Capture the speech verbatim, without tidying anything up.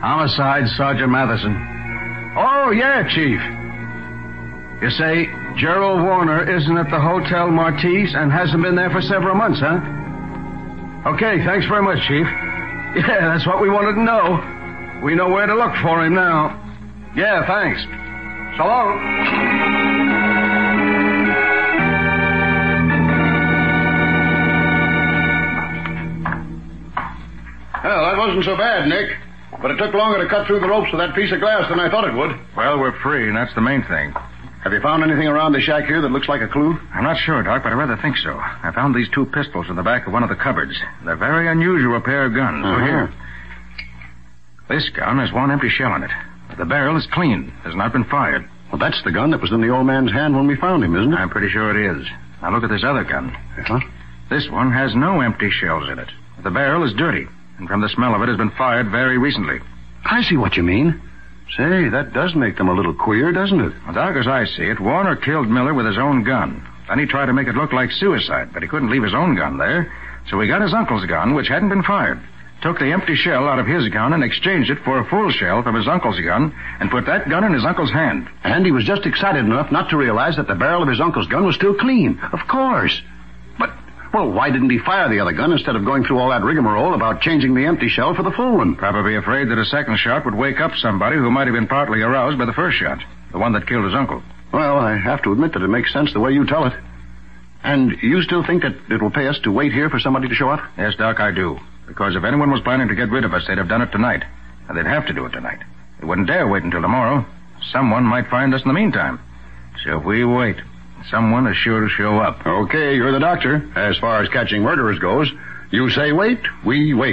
Homicide, Sergeant Matheson. Oh, yeah, Chief. You say Gerald Warner isn't at the Hotel Martise and hasn't been there for several months, huh? Okay, thanks very much, Chief. Yeah, that's what we wanted to know. We know where to look for him now. Yeah, thanks. So long. Well, that wasn't so bad, Nick. But it took longer to cut through the ropes with that piece of glass than I thought it would. Well, we're free, and that's the main thing. Have you found anything around the shack here that looks like a clue? I'm not sure, Doc, but I rather think so. I found these two pistols in the back of one of the cupboards. They're very unusual pair of guns. Uh-huh. Oh, here. This gun has one empty shell in it. The barrel is clean. Has not been fired. Well, that's the gun that was in the old man's hand when we found him, isn't it? I'm pretty sure it is. Now look at this other gun. Huh? This one has no empty shells in it. The barrel is dirty, and from the smell of it has been fired very recently. I see what you mean. Say, that does make them a little queer, doesn't it? Well, Doc, as I see it, Warner killed Miller with his own gun. Then he tried to make it look like suicide, but he couldn't leave his own gun there. So he got his uncle's gun, which hadn't been fired, took the empty shell out of his gun and exchanged it for a full shell from his uncle's gun, and put that gun in his uncle's hand. And he was just excited enough not to realize that the barrel of his uncle's gun was still clean. Of course. But, well, why didn't he fire the other gun instead of going through all that rigmarole about changing the empty shell for the full one? Probably afraid that a second shot would wake up somebody who might have been partly aroused by the first shot, the one that killed his uncle. Well, I have to admit that it makes sense the way you tell it. And you still think that it will pay us to wait here for somebody to show up? Yes, Doc, I do. Because if anyone was planning to get rid of us, they'd have done it tonight. And they'd have to do it tonight. They wouldn't dare wait until tomorrow. Someone might find us in the meantime. So if we wait, someone is sure to show up. Okay, you're the doctor. As far as catching murderers goes, you say wait, we wait.